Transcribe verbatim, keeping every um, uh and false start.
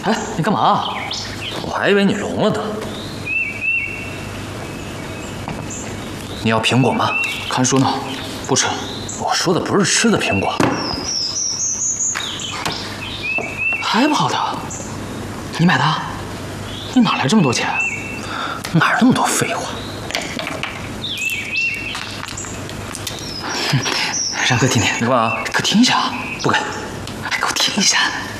哎，你干嘛？ 我还以为你聋了呢。你要苹果吗？ 看书呢，不吃。 我说的不是吃的苹果。 还不好的？你买的？你哪来这么多钱？ 哪那么多废话？ 让哥听听。 你干嘛？ 哥听一下。 不给。 哎，给我听一下。